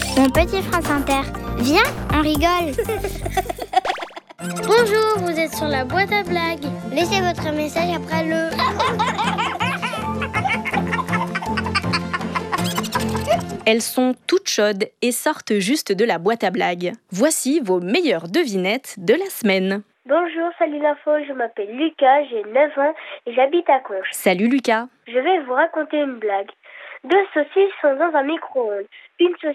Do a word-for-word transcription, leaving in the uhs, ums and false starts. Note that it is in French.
Mon petit France Inter, viens, on rigole. Bonjour, vous êtes sur la boîte à blagues. Laissez votre message après le... Elles sont toutes chaudes et sortent juste de la boîte à blagues. Voici vos meilleures devinettes de la semaine. Bonjour, salut l'info, je m'appelle Lucas, j'ai neuf ans et j'habite à Conches. Salut Lucas. Je vais vous raconter une blague. Deux saucisses sont dans un micro-ondes. Une saucisse